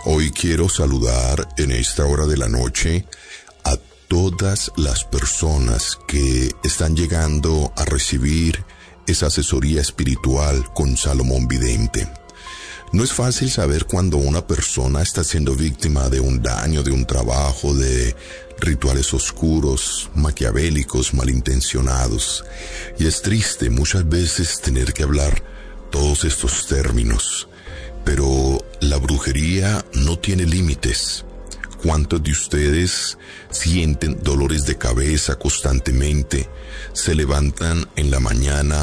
Hoy quiero saludar en esta hora de la noche a todas las personas que están llegando a recibir esa asesoría espiritual con Salomón Vidente. No es fácil saber cuando una persona está siendo víctima de un daño, de un trabajo, de rituales oscuros, maquiavélicos, malintencionados. Y es triste muchas veces tener que hablar todos estos términos. Pero la brujería no tiene límites. ¿Cuántos de ustedes sienten dolores de cabeza constantemente? Se levantan en la mañana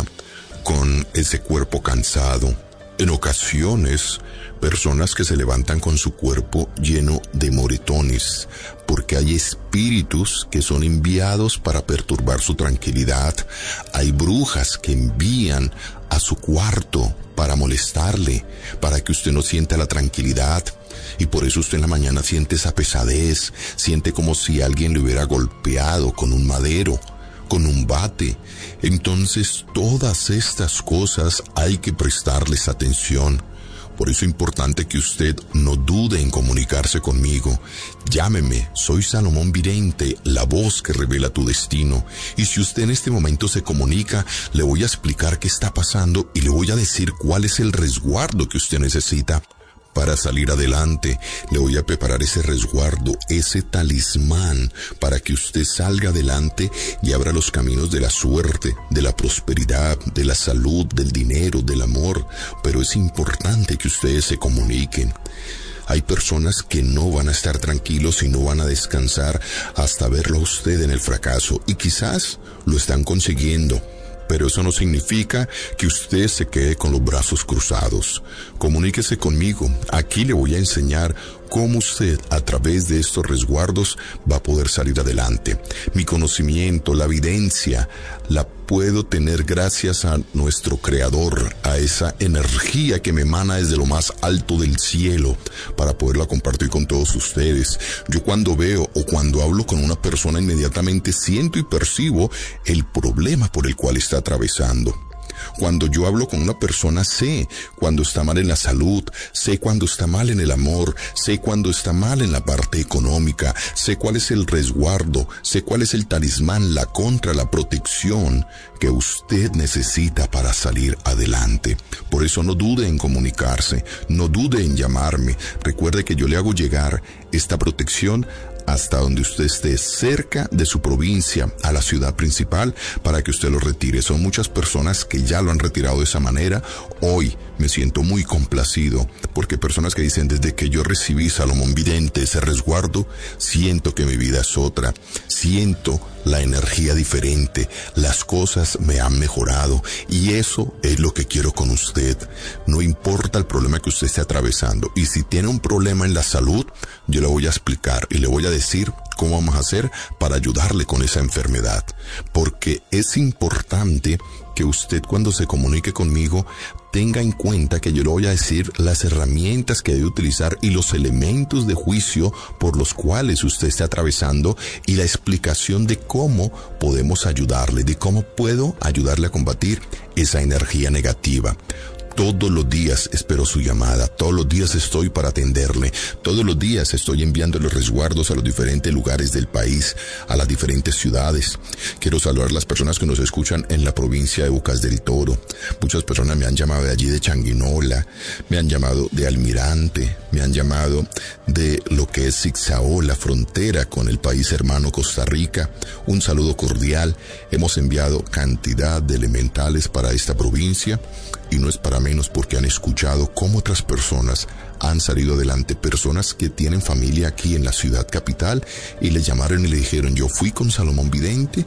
con ese cuerpo cansado. En ocasiones, personas que se levantan con su cuerpo lleno de moretones, porque hay espíritus que son enviados para perturbar su tranquilidad. Hay brujas que envían a su cuarto para molestarle, para que usted no sienta la tranquilidad. Y por eso usted en la mañana siente esa pesadez, siente como si alguien le hubiera golpeado con un madero, con un bate. Entonces, todas estas cosas hay que prestarles atención. Por eso es importante que usted no dude en comunicarse conmigo. Llámeme, soy Salomón Vidente, la voz que revela tu destino. Y si usted en este momento se comunica, le voy a explicar qué está pasando y le voy a decir cuál es el resguardo que usted necesita para salir adelante. Le voy a preparar ese resguardo, ese talismán, para que usted salga adelante y abra los caminos de la suerte, de la prosperidad, de la salud, del dinero, del amor. Pero es importante que ustedes se comuniquen. Hay personas que no van a estar tranquilos y no van a descansar hasta verlo a usted en el fracaso. Y quizás lo están consiguiendo, pero eso no significa que usted se quede con los brazos cruzados. Comuníquese conmigo. Aquí le voy a enseñar cómo usted, a través de estos resguardos, va a poder salir adelante. Mi conocimiento, la evidencia, la puedo tener gracias a nuestro Creador, a esa energía que me emana desde lo más alto del cielo, para poderla compartir con todos ustedes. Yo cuando veo o cuando hablo con una persona, inmediatamente siento y percibo el problema por el cual está atravesando. Cuando yo hablo con una persona, sé cuando está mal en la salud, sé cuando está mal en el amor, sé cuando está mal en la parte económica, sé cuál es el resguardo, sé cuál es el talismán, la contra, la protección que usted necesita para salir adelante. Por eso no dude en comunicarse, no dude en llamarme. Recuerde que yo le hago llegar esta protección hasta donde usted esté, cerca de su provincia, a la ciudad principal, para que usted lo retire. Son muchas personas que ya lo han retirado de esa manera. Hoy me siento muy complacido, porque personas que dicen, desde que yo recibí Salomón Vidente, ese resguardo, siento que mi vida es otra, siento la energía diferente, las cosas me han mejorado, y eso es lo que quiero con usted. No importa el problema que usted esté atravesando, y si tiene un problema en la salud, yo le voy a explicar y le voy a decir cómo vamos a hacer para ayudarle con esa enfermedad, porque es importante que usted, cuando se comunique conmigo, tenga en cuenta que yo le voy a decir las herramientas que debe utilizar y los elementos de juicio por los cuales usted está atravesando, y la explicación de cómo podemos ayudarle, de cómo puedo ayudarle a combatir esa energía negativa. Todos los días espero su llamada, todos los días estoy para atenderle, todos los días estoy enviando los resguardos a los diferentes lugares del país, a las diferentes ciudades. Quiero saludar a las personas que nos escuchan en la provincia de Bocas del Toro. Muchas personas me han llamado de allí, de Changuinola, me han llamado de Almirante, me han llamado de lo que es Zigzao, la frontera con el país hermano Costa Rica. Un saludo cordial. Hemos enviado cantidad de elementales para esta provincia, y no es para menos porque han escuchado cómo otras personas han salido adelante, personas que tienen familia aquí en la ciudad capital, y le llamaron y le dijeron, yo fui con Salomón Vidente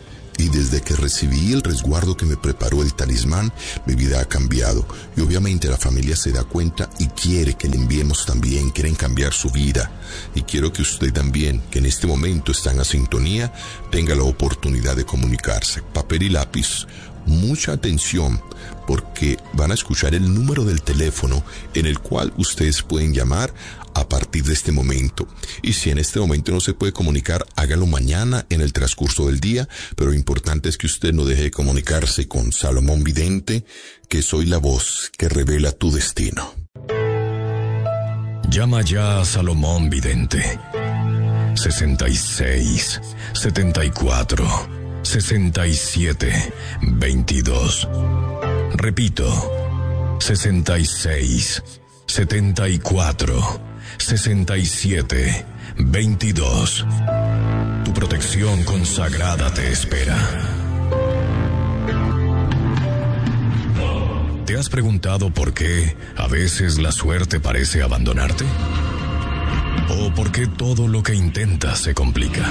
y desde que recibí el resguardo que me preparó, el talismán, mi vida ha cambiado. Y obviamente la familia se da cuenta y quiere que le enviemos también, quieren cambiar su vida. Y quiero que usted también, que en este momento está en la sintonía, tenga la oportunidad de comunicarse. Papel y lápiz. Mucha atención, porque van a escuchar el número del teléfono en el cual ustedes pueden llamar a partir de este momento. Y si en este momento no se puede comunicar, hágalo mañana en el transcurso del día, pero lo importante es que usted no deje de comunicarse con Salomón Vidente, que soy la voz que revela tu destino. Llama ya a Salomón Vidente. 66 74 67 22. Repito, 66 74 67 22. Tu protección consagrada te espera. ¿Te has preguntado por qué a veces la suerte parece abandonarte? ¿O por qué todo lo que intentas se complica?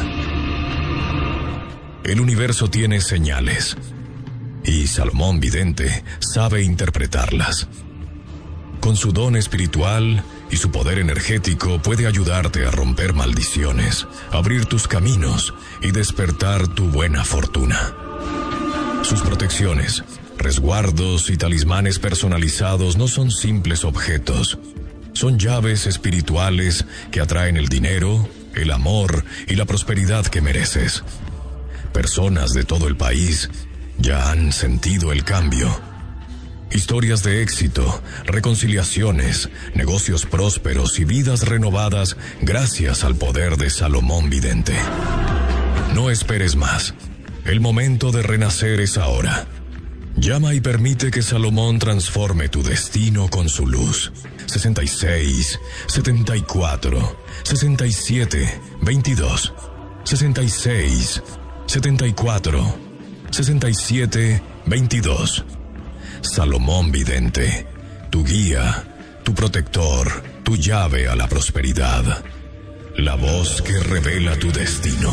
El universo tiene señales, y Salomón Vidente sabe interpretarlas. Con su don espiritual y su poder energético puede ayudarte a romper maldiciones, abrir tus caminos y despertar tu buena fortuna. Sus protecciones, resguardos y talismanes personalizados no son simples objetos. Son llaves espirituales que atraen el dinero, el amor y la prosperidad que mereces. Personas de todo el país ya han sentido el cambio. Historias de éxito, reconciliaciones, negocios prósperos y vidas renovadas gracias al poder de Salomón Vidente. No esperes más. El momento de renacer es ahora. Llama y permite que Salomón transforme tu destino con su luz. 66 74 67 22. 66 74 67 22. Salomón Vidente, tu guía, tu protector, tu llave a la prosperidad. La voz que revela tu destino.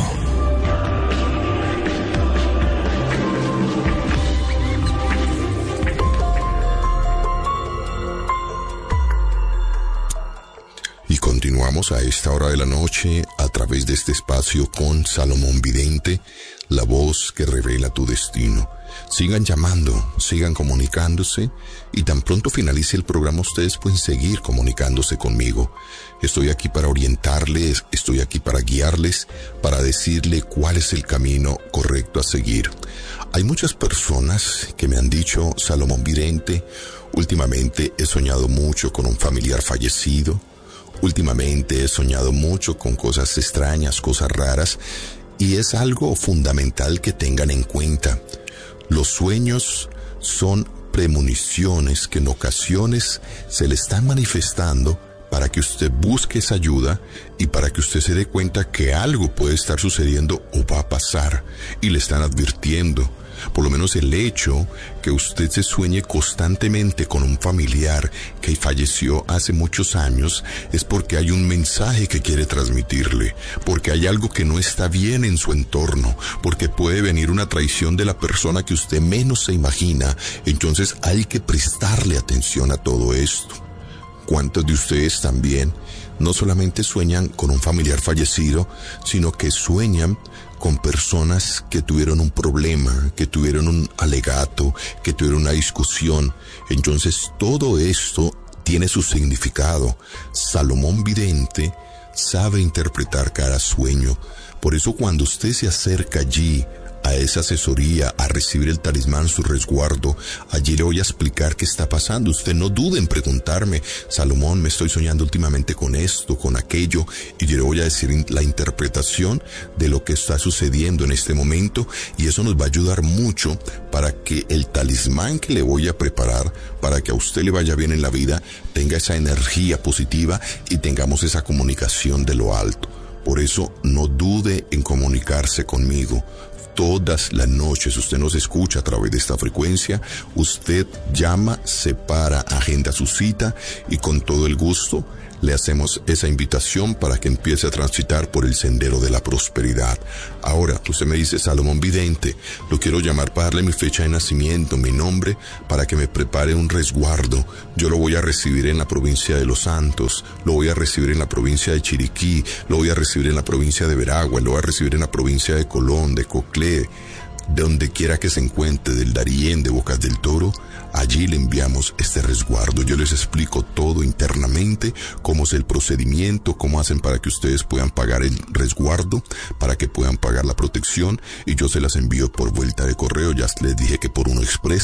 Y continuamos a esta hora de la noche a través de este espacio con Salomón Vidente, la voz que revela tu destino. Sigan llamando, sigan comunicándose y tan pronto finalice el programa ustedes pueden seguir comunicándose conmigo. Estoy aquí para orientarles, estoy aquí para guiarles, para decirle cuál es el camino correcto a seguir. Hay muchas personas que me han dicho, Salomón Vidente, últimamente he soñado mucho con un familiar fallecido. Últimamente he soñado mucho con cosas extrañas, cosas raras, y es algo fundamental que tengan en cuenta. Los sueños son premoniciones que en ocasiones se le están manifestando para que usted busque esa ayuda y para que usted se dé cuenta que algo puede estar sucediendo o va a pasar, y le están advirtiendo. Por lo menos el hecho que usted se sueñe constantemente con un familiar que falleció hace muchos años es porque hay un mensaje que quiere transmitirle, porque hay algo que no está bien en su entorno, porque puede venir una traición de la persona que usted menos se imagina. Entonces hay que prestarle atención a todo esto. ¿Cuántos de ustedes también no solamente sueñan con un familiar fallecido, sino que sueñan con personas que tuvieron un problema, que tuvieron un alegato, que tuvieron una discusión? Entonces todo esto tiene su significado. Salomón Vidente sabe interpretar cada sueño. Por eso cuando usted se acerca allí a esa asesoría, a recibir el talismán, su resguardo, allí le voy a explicar qué está pasando. Usted no dude en preguntarme, Salomón, me estoy soñando últimamente con esto, con aquello, y yo le voy a decir la interpretación de lo que está sucediendo en este momento, y eso nos va a ayudar mucho para que el talismán que le voy a preparar, para que a usted le vaya bien en la vida, tenga esa energía positiva y tengamos esa comunicación de lo alto. Por eso no dude en comunicarse conmigo. Todas las noches usted nos escucha a través de esta frecuencia, usted llama, separa, agenda su cita y con todo el gusto le hacemos esa invitación para que empiece a transitar por el sendero de la prosperidad. Ahora, usted me dice, Salomón Vidente, lo quiero llamar para darle mi fecha de nacimiento, mi nombre, para que me prepare un resguardo. Yo lo voy a recibir en la provincia de Los Santos, lo voy a recibir en la provincia de Chiriquí, lo voy a recibir en la provincia de Veragua, lo voy a recibir en la provincia de Colón, de Coclé, de donde quiera que se encuentre, del Darién, de Bocas del Toro. Allí le enviamos este resguardo. Yo les explico todo internamente, cómo es el procedimiento, cómo hacen para que ustedes puedan pagar el resguardo, para que puedan pagar la protección, y yo se las envío por vuelta de correo. Ya les dije que por Uno Express,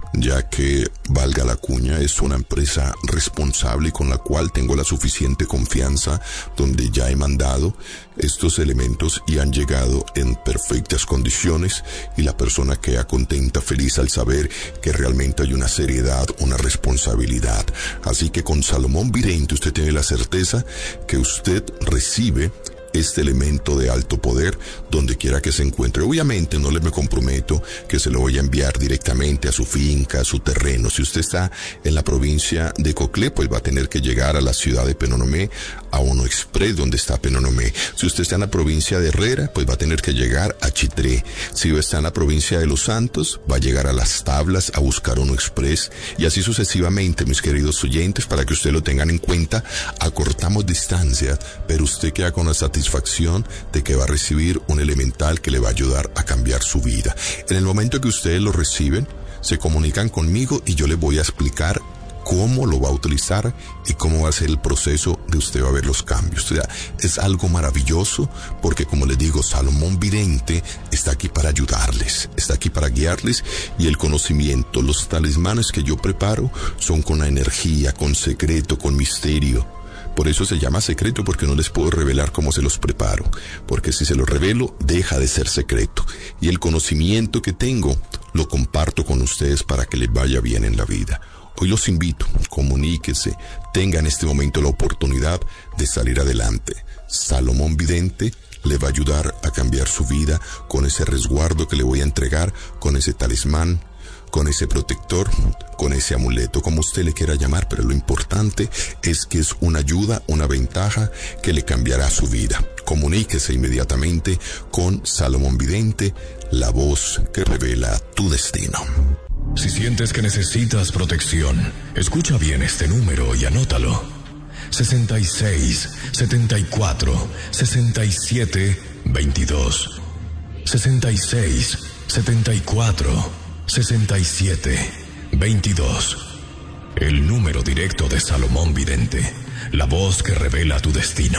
ya que, valga la cuña, es una empresa responsable y con la cual tengo la suficiente confianza, donde ya he mandado estos elementos y han llegado en perfectas condiciones, y la persona queda contenta, feliz al saber que realmente hay una seriedad, una responsabilidad. Así que con Salomón Vidente usted tiene la certeza que usted recibe este elemento de alto poder donde quiera que se encuentre. Obviamente no me comprometo que se lo voy a enviar directamente a su finca, a su terreno. Si usted está en la provincia de Coclé, pues va a tener que llegar a la ciudad de Penonomé, a Uno Express, donde está Penonomé. Si usted está en la provincia de Herrera, pues va a tener que llegar a Chitré. Si usted está en la provincia de Los Santos, va a llegar a Las Tablas a buscar Uno Express, y así sucesivamente, mis queridos oyentes, para que ustedes lo tengan en cuenta. Acortamos distancia, pero usted queda con la satisfacción de que va a recibir un elemental que le va a ayudar a cambiar su vida. En el momento que ustedes lo reciben, se comunican conmigo y yo les voy a explicar cómo lo va a utilizar y cómo va a ser el proceso de usted va a ver los cambios. O sea, es algo maravilloso porque, como les digo, Salomón Vidente está aquí para ayudarles, está aquí para guiarles, y el conocimiento, los talismanes que yo preparo son con la energía, con secreto, con misterio. Por eso se llama secreto, porque no les puedo revelar cómo se los preparo, porque si se los revelo, deja de ser secreto. Y el conocimiento que tengo, lo comparto con ustedes para que les vaya bien en la vida. Hoy los invito, comuníquense, tengan en este momento la oportunidad de salir adelante. Salomón Vidente le va a ayudar a cambiar su vida con ese resguardo que le voy a entregar, con ese talismán, con ese protector, con ese amuleto, como usted le quiera llamar, pero lo importante es que es una ayuda, una ventaja que le cambiará su vida. Comuníquese inmediatamente con Salomón Vidente, la voz que revela tu destino. Si sientes que necesitas protección, escucha bien este número y anótalo. 66 74 67 22. 66 74 67 22. El número directo de Salomón Vidente, la voz que revela tu destino.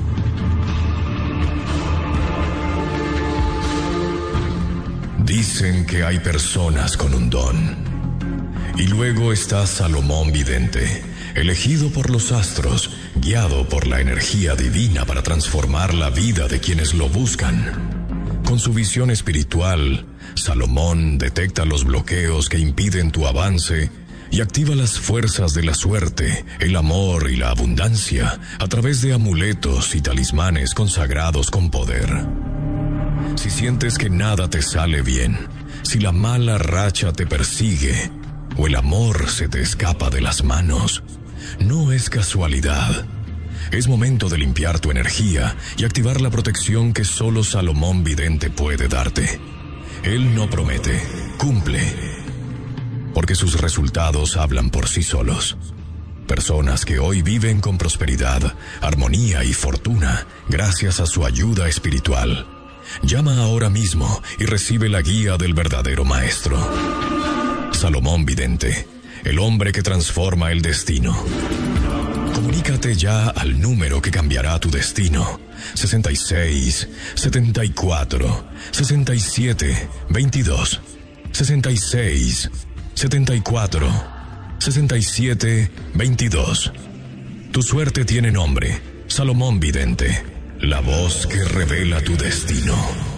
Dicen que hay personas con un don. Y luego está Salomón Vidente, elegido por los astros, guiado por la energía divina para transformar la vida de quienes lo buscan. Con su visión espiritual, Salomón detecta los bloqueos que impiden tu avance y activa las fuerzas de la suerte, el amor y la abundancia a través de amuletos y talismanes consagrados con poder. Si sientes que nada te sale bien, si la mala racha te persigue o el amor se te escapa de las manos, no es casualidad. Es momento de limpiar tu energía y activar la protección que solo Salomón Vidente puede darte. Él no promete, cumple, porque sus resultados hablan por sí solos. Personas que hoy viven con prosperidad, armonía y fortuna gracias a su ayuda espiritual. Llama ahora mismo y recibe la guía del verdadero maestro. Salomón Vidente, el hombre que transforma el destino. Comunícate ya al número que cambiará tu destino. 66 74 67 22. 66 74 67 22. Tu suerte tiene nombre: Salomón Vidente, la voz que revela tu destino.